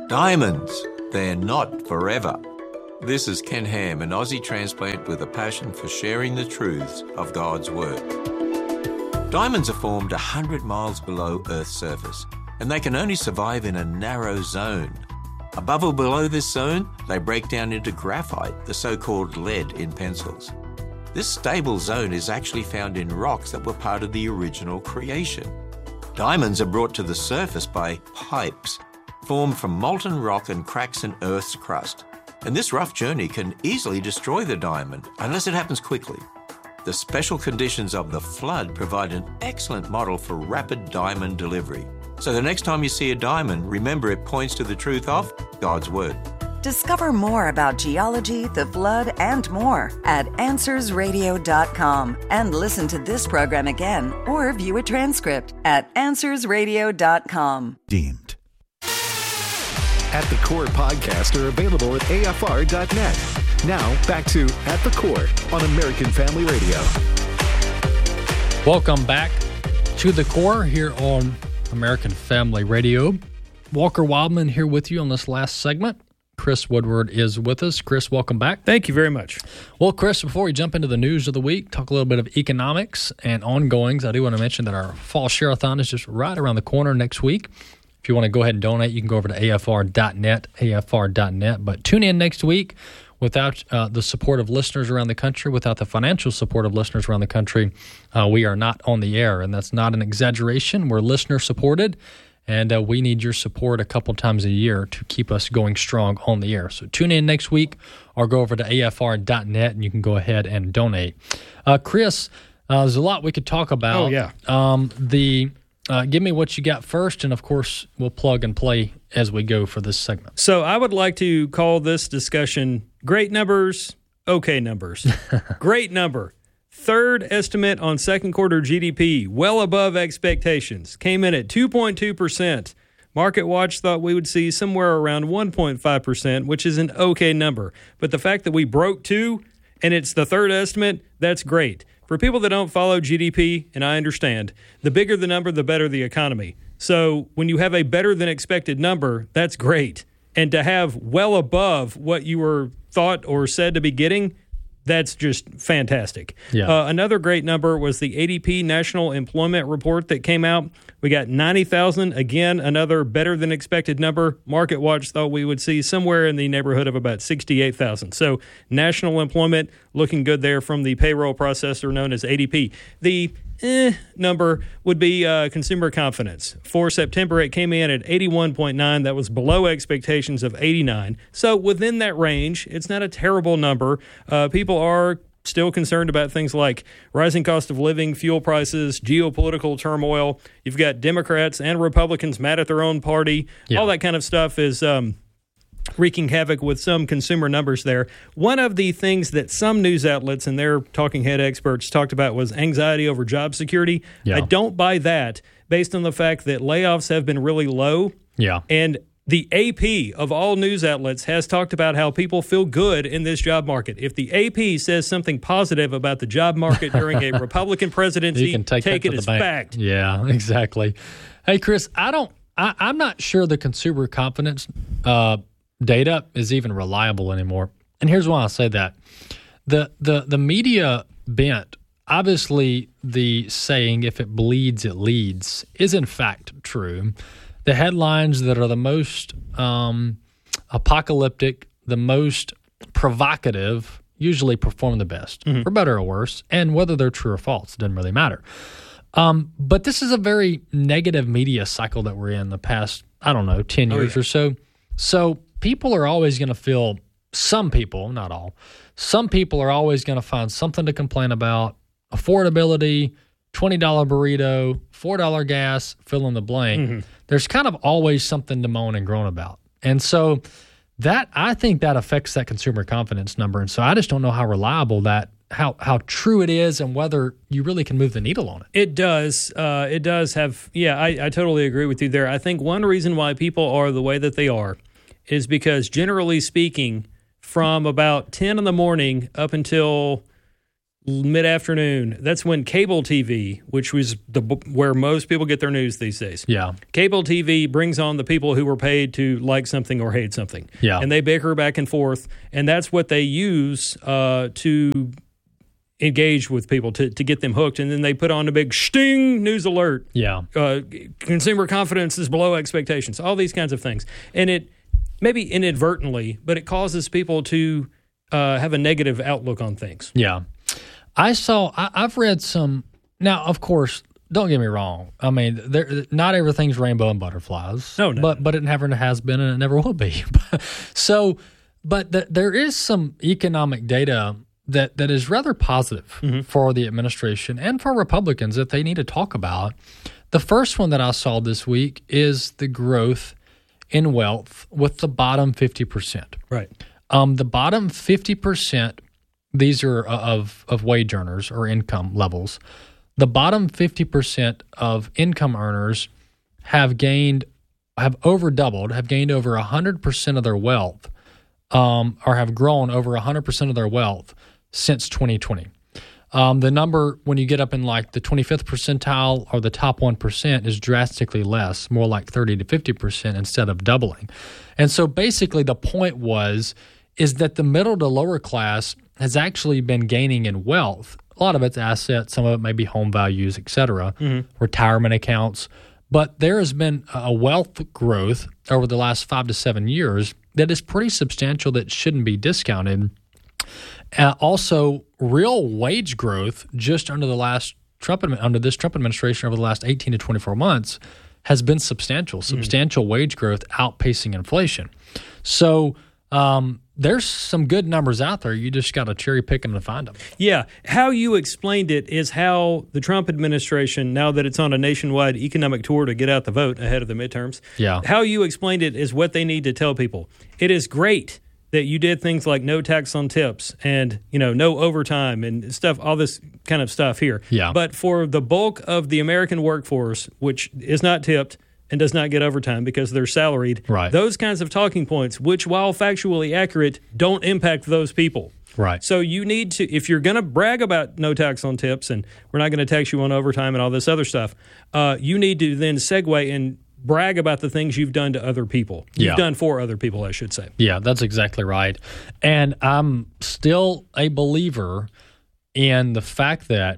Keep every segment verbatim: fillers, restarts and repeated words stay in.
Diamonds, they're not forever. This is Ken Ham, an Aussie transplant with a passion for sharing the truths of God's Word. Diamonds are formed one hundred miles below Earth's surface, and they can only survive in a narrow zone. Above or below this zone, they break down into graphite, the so-called lead in pencils. This stable zone is actually found in rocks that were part of the original creation. Diamonds are brought to the surface by pipes, formed from molten rock and cracks in Earth's crust. And this rough journey can easily destroy the diamond, unless it happens quickly. The special conditions of the flood provide an excellent model for rapid diamond delivery. So the next time you see a diamond, remember it points to the truth of God's Word. Discover more about geology, the flood, and more at answers radio dot com. And listen to this program again or view a transcript at answers radio dot com. Deemed. At the Core podcasts are available at A F R dot net. Now, back to At the Core on American Family Radio. Welcome back to The Core here on American Family Radio. Walker Wildman here with you on this last segment. Chris Woodward is with us. Chris, welcome back. Thank you very much. Well, Chris, before we jump into the news of the week, talk a little bit of economics and ongoings, I do want to mention that our fall share-a-thon is just right around the corner next week. If you want to go ahead and donate, you can go over to A F R dot net, A F R dot net. But tune in next week. Without uh, the support of listeners around the country, without the financial support of listeners around the country, uh, we are not on the air. And that's not an exaggeration. We're listener-supported, and uh, we need your support a couple times a year to keep us going strong on the air. So tune in next week or go over to A F R dot net, and you can go ahead and donate. Uh, Chris, uh, there's a lot we could talk about. Oh, yeah. Um, the... Uh, give me what you got first, and of course, we'll plug and play as we go for this segment. So I would like to call this discussion Great Numbers, Okay Numbers. Great number. Third estimate on second quarter G D P, well above expectations. Came in at two point two percent. Market Watch thought we would see somewhere around one point five percent, which is an okay number. But the fact that we broke two, and it's the third estimate, that's great. For people that don't follow G D P, and I understand, the bigger the number, the better the economy. So when you have a better than expected number, that's great. And to have well above what you were thought or said to be getting, that's just fantastic. Yeah. Uh, another great number was the A D P National Employment Report that came out. We got ninety thousand. Again, another better than expected number. Market Watch thought we would see somewhere in the neighborhood of about sixty-eight thousand. So national employment looking good there from the payroll processor known as A D P. The eh number would be uh, consumer confidence. For September, it came in at eighty-one point nine. That was below expectations of eighty-nine. So within that range, it's not a terrible number. Uh, people are still concerned about things like rising cost of living, fuel prices, geopolitical turmoil. You've got Democrats and Republicans mad at their own party. Yeah. All that kind of stuff is um, wreaking havoc with some consumer numbers there. One of the things that some news outlets and their talking head experts talked about was anxiety over job security. Yeah. I don't buy that based on the fact that layoffs have been really low. Yeah. And the A P of all news outlets has talked about how people feel good in this job market. If the A P says something positive about the job market during a Republican presidency, you can take, take it as bank. fact. Yeah, exactly. Hey, Chris, I don't. I, I'm not sure the consumer confidence uh, data is even reliable anymore. And here's why I say that: the the the media bent. Obviously, the saying "if it bleeds, it leads" is in fact true. The headlines that are the most um, apocalyptic, the most provocative, usually perform the best, mm-hmm. for better or worse. And whether they're true or false, it doesn't really matter. Um, but this is a very negative media cycle that we're in the past, I don't know, ten years oh, yeah. or so. So people are always going to feel, some people, not all, some people are always going to find something to complain about. Affordability, twenty dollars burrito, four dollars gas, fill in the blank. Mm-hmm. There's kind of always something to moan and groan about. And so that, I think that affects that consumer confidence number. And so I just don't know how reliable that, how how true it is and whether you really can move the needle on it. It does. Uh, it does have, yeah, I, I totally agree with you there. I think one reason why people are the way that they are is because generally speaking, from about ten in the morning up until mid-afternoon. That's when cable T V, which was the where most people get their news these days. Yeah. Cable T V brings on the people who were paid to like something or hate something. Yeah. And they bicker back and forth, and that's what they use uh, to engage with people, to, to get them hooked. And then they put on a big sting news alert. Yeah. Uh, consumer confidence is below expectations, all these kinds of things. And it maybe inadvertently, but it causes people to uh, have a negative outlook on things. Yeah. I saw, I, I've read some, now, of course, don't get me wrong. I mean, there, not everything's rainbow and butterflies. No, no. But, but it never has been and it never will be. So, but the, there is some economic data that, that is rather positive mm-hmm. for the administration and for Republicans that they need to talk about. The first one that I saw this week is the growth in wealth with the bottom fifty percent. Right. Um, the bottom fifty percent, these are of, of wage earners or income levels. The bottom fifty percent of income earners have gained, have over doubled, have gained over one hundred percent of their wealth, um, or have grown over one hundred percent of their wealth since twenty twenty. Um, the number, when you get up in like the twenty-fifth percentile or the top one percent, is drastically less, more like thirty to fifty percent instead of doubling. And so basically the point was, is that the middle to lower class has actually been gaining in wealth. A lot of it's assets, some of it may be home values, et cetera, mm-hmm. retirement accounts. But there has been a wealth growth over the last five to seven years that is pretty substantial, that shouldn't be discounted. Uh, also, real wage growth just under the last Trump under this Trump administration over the last eighteen to twenty-four months has been substantial. Substantial mm-hmm. wage growth outpacing inflation. So um, there's some good numbers out there. You just got to cherry pick them to find them. Yeah. How you explained it is how the Trump administration, now that it's on a nationwide economic tour to get out the vote ahead of the midterms, yeah. how you explained it is what they need to tell people. It is great that you did things like no tax on tips and, you know, no overtime and stuff, all this kind of stuff here. Yeah. But for the bulk of the American workforce, which is not tipped and does not get overtime because they're salaried, right. those kinds of talking points, which while factually accurate, don't impact those people. Right. So you need to, if you're going to brag about no tax on tips and we're not going to tax you on overtime and all this other stuff, uh, you need to then segue and brag about the things you've done to other people. You've yeah. done for other people, I should say. Yeah, that's exactly right. And I'm still a believer in the fact that,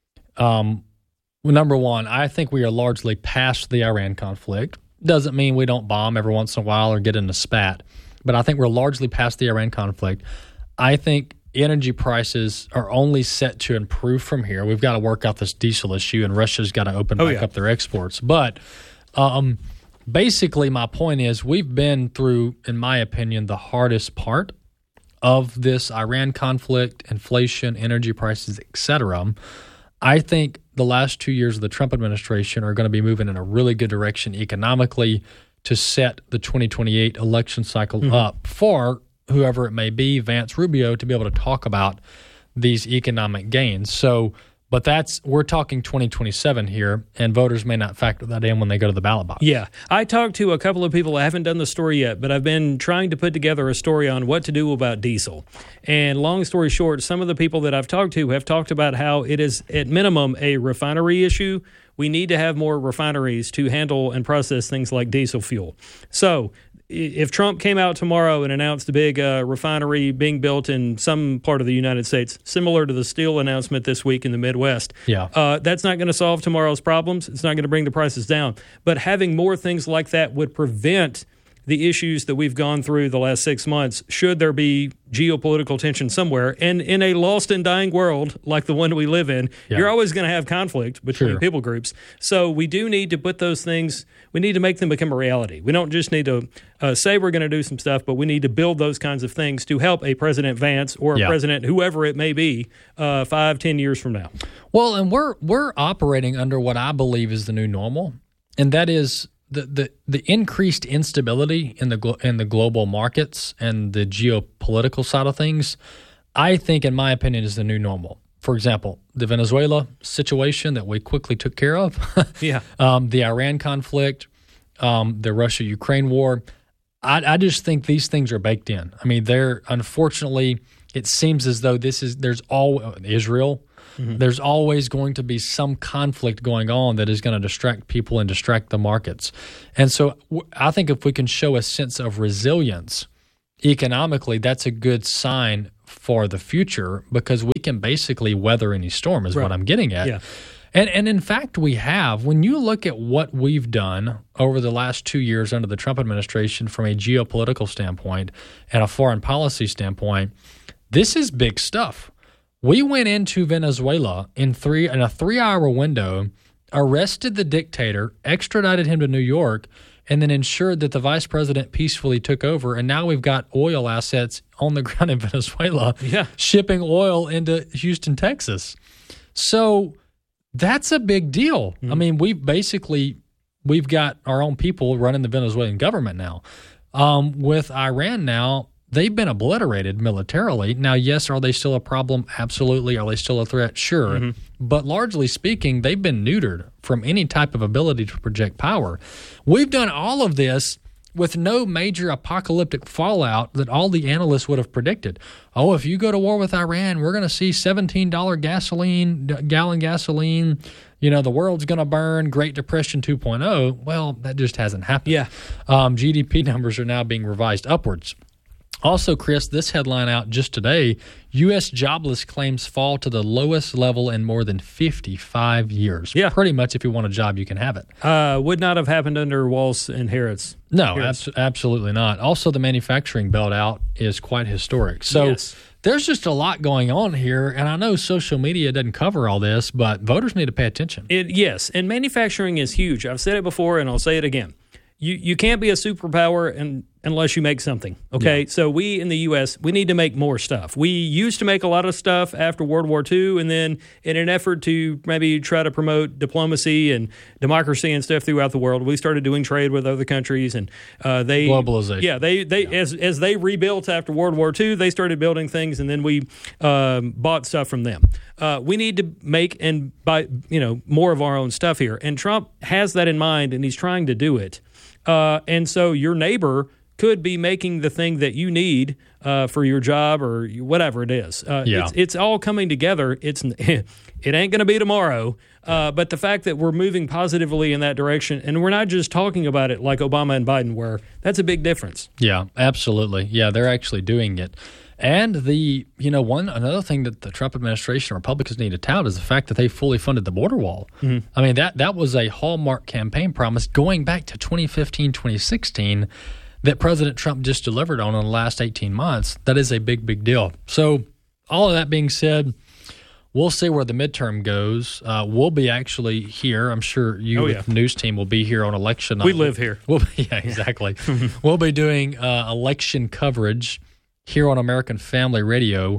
um, number one, I think we are largely past the Iran conflict. Doesn't mean we don't bomb every once in a while or get in a spat, but I think we're largely past the Iran conflict. I think energy prices are only set to improve from here. We've got to work out this diesel issue, and Russia's got to open oh, back yeah. up their exports. But Um, basically, my point is we've been through, in my opinion, the hardest part of this Iran conflict, inflation, energy prices, et cetera. I think the last two years of the Trump administration are going to be moving in a really good direction economically to set the twenty twenty-eight election cycle mm-hmm. up for whoever it may be, Vance, Rubio, to be able to talk about these economic gains. So, but that's, we're talking twenty twenty-seven here, and voters may not factor that in when they go to the ballot box. Yeah. I talked to a couple of people. I haven't done the story yet, but I've been trying to put together a story on what to do about diesel. And long story short, some of the people that I've talked to have talked about how it is, at minimum, a refinery issue. We need to have more refineries to handle and process things like diesel fuel. So if Trump came out tomorrow and announced a big uh, refinery being built in some part of the United States, similar to the steel announcement this week in the Midwest, yeah. uh, that's not going to solve tomorrow's problems. It's not going to bring the prices down. But having more things like that would prevent the issues that we've gone through the last six months, should there be geopolitical tension somewhere. And in a lost and dying world like the one we live in, yeah. you're always going to have conflict between sure. people groups. So we do need to put those things, we need to make them become a reality. We don't just need to uh, say we're going to do some stuff, but we need to build those kinds of things to help a President Vance or a yeah. president, whoever it may be, uh, five, ten years from now. Well, and we're we're operating under what I believe is the new normal, and that is the the, the increased instability in the glo- in the global markets and the geopolitical side of things. I think, in my opinion, is the new normal. For example, the Venezuela situation that we quickly took care of, yeah, um, the Iran conflict, um, the Russia-Ukraine war. I, I just think these things are baked in. I mean, they're unfortunately, it seems as though this is there's all Israel. Mm-hmm. There's always going to be some conflict going on that is going to distract people and distract the markets. And so I think if we can show a sense of resilience economically, that's a good sign for the future because we can basically weather any storm is right. what I'm getting at. Yeah. And and in fact, we have. When you look at what we've done over the last two years under the Trump administration from a geopolitical standpoint and a foreign policy standpoint, this is big stuff. We went into Venezuela in three in a three-hour window, arrested the dictator, extradited him to New York, and then ensured that the vice president peacefully took over. And now we've got oil assets on the ground in Venezuela yeah. shipping oil into Houston, Texas. So that's a big deal. Mm-hmm. I mean, we've basically we've got our own people running the Venezuelan government now. Um, with Iran now, they've been obliterated militarily. Now, yes, are they still a problem? Absolutely. Are they still a threat? Sure. Mm-hmm. But largely speaking, they've been neutered from any type of ability to project power. We've done all of this with no major apocalyptic fallout that all the analysts would have predicted. Oh, if you go to war with Iran, we're going to see seventeen dollars gasoline, gallon gasoline. You know, the world's going to burn, Great Depression two point oh. Well, that just hasn't happened. Yeah. Um, G D P numbers are now being revised upwards. Also, Chris, this headline out just today, U S jobless claims fall to the lowest level in more than fifty-five years. Yeah. Pretty much if you want a job, you can have it. Uh, would not have happened under Walz and Harris. No, Harris. abs- absolutely not. Also, the manufacturing build out is quite historic. So yes. there's just a lot going on here, and I know social media doesn't cover all this, but voters need to pay attention. It, yes, and manufacturing is huge. I've said it before, and I'll say it again. You you can't be a superpower and, unless you make something, okay? Yeah. So we in the U S, we need to make more stuff. We used to make a lot of stuff after World War Two, and then in an effort to maybe try to promote diplomacy and democracy and stuff throughout the world, we started doing trade with other countries, and uh, they globalization. Yeah, they they yeah. as as they rebuilt after World War Two, they started building things, and then we um, bought stuff from them. Uh, we need to make and buy you know more of our own stuff here, and Trump has that in mind, and he's trying to do it. Uh, and so your neighbor could be making the thing that you need uh, for your job or whatever it is. Uh, yeah. it's, it's all coming together. It's it ain't going to be tomorrow, uh, but the fact that we're moving positively in that direction, and we're not just talking about it like Obama and Biden were, that's a big difference. Yeah, absolutely. Yeah, they're actually doing it. And the, you know, one another thing that the Trump administration and Republicans need to tout is the fact that they fully funded the border wall. Mm-hmm. I mean, that that was a hallmark campaign promise going back to twenty fifteen, twenty sixteen that President Trump just delivered on in the last eighteen months. That is a big, big deal. So all of that being said, we'll see where the midterm goes. Uh, we'll be actually here. I'm sure you, oh, yeah. the news team, will be here on election night. We live here. We'll be, yeah, exactly. We'll be doing uh, election coverage here on American Family Radio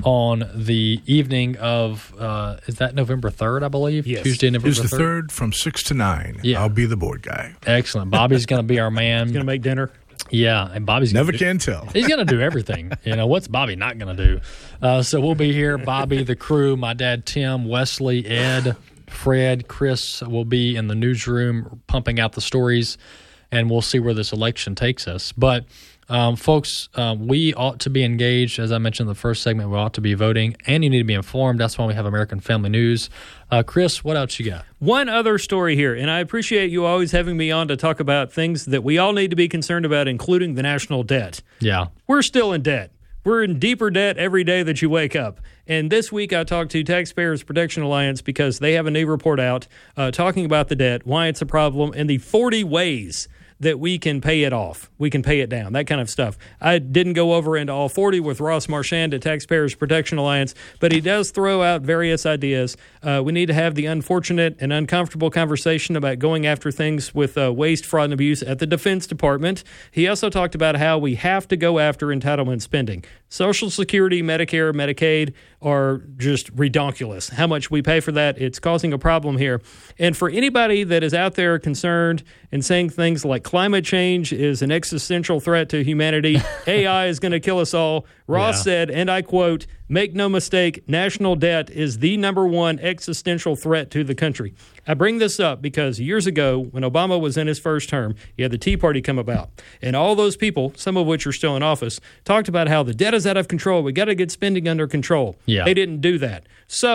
on the evening of, uh, is that November third, I believe? Yes. Tuesday, November It's the third? third from six to nine. Yeah. I'll be the board guy. Excellent. Bobby's going to be our man. He's going to make dinner. Yeah, and Bobby's Never gonna do, can tell. He's going to do everything. You know, what's Bobby not going to do? Uh, so we'll be here, Bobby, the crew, my dad, Tim, Wesley, Ed, Fred, Chris will be in the newsroom pumping out the stories, and we'll see where this election takes us. But Um, folks, uh, we ought to be engaged. As I mentioned in the first segment, we ought to be voting, and you need to be informed. That's why we have American Family News. Uh, Chris, what else you got? One other story here, and I appreciate you always having me on to talk about things that we all need to be concerned about, including the national debt. Yeah. We're still in debt. We're in deeper debt every day that you wake up. And this week I talked to Taxpayers Protection Alliance because they have a new report out uh, talking about the debt, why it's a problem, and the forty ways that we can pay it off. We can pay it down, that kind of stuff. I didn't go over into all forty with Ross Marchand at Taxpayers Protection Alliance, but he does throw out various ideas. Uh, we need to have the unfortunate and uncomfortable conversation about going after things with uh, waste, fraud, and abuse at the Defense Department. He also talked about how we have to go after entitlement spending. Social Security, Medicare, Medicaid are just redonkulous. How much we pay for that, it's causing a problem here. And for anybody that is out there concerned and saying things like climate change is an existential threat to humanity, A I is going to kill us all, Ross yeah. said, and I quote, "Make no mistake, national debt is the number one existential threat to the country." I bring this up because years ago, when Obama was in his first term, he had the Tea Party come about. And all those people, some of which are still in office, talked about how the debt is out of control. We got to get spending under control. Yeah. They didn't do that. So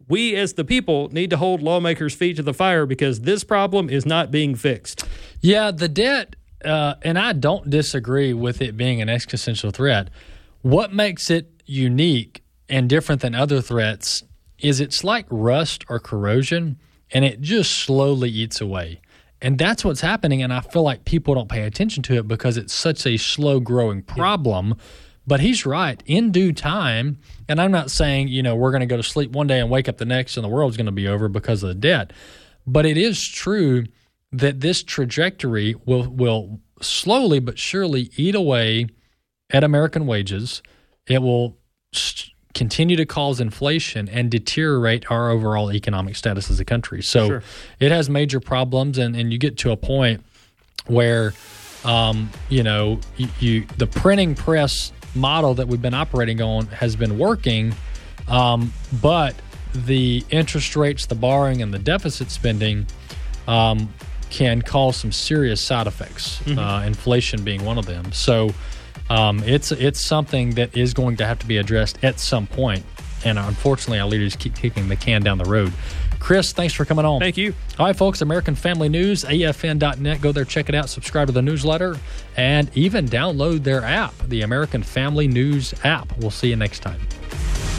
we as the people need to hold lawmakers' feet to the fire because this problem is not being fixed. Yeah, the debt, uh, and I don't disagree with it being an existential threat. What makes it unique and different than other threats is it's like rust or corrosion, and it just slowly eats away. And that's what's happening, and I feel like people don't pay attention to it because it's such a slow-growing problem. But he's right. In due time, and I'm not saying, you know, we're going to go to sleep one day and wake up the next and the world's going to be over because of the debt. But it is true that this trajectory will will slowly but surely eat away at American wages. It will st- continue to cause inflation and deteriorate our overall economic status as a country. So sure. It has major problems, and, and you get to a point where, um, you know, you, you the printing press model that we've been operating on has been working, um, but the interest rates, the borrowing, and the deficit spending um, can cause some serious side effects, mm-hmm. uh, inflation being one of them. So um, it's it's something that is going to have to be addressed at some point, and unfortunately our leaders keep kicking the can down the road. Chris, thanks for coming on. Thank you. All right, folks, American Family News, A F N dot net. Go there, check it out, subscribe to the newsletter, and even download their app, the American Family News app. We'll see you next time.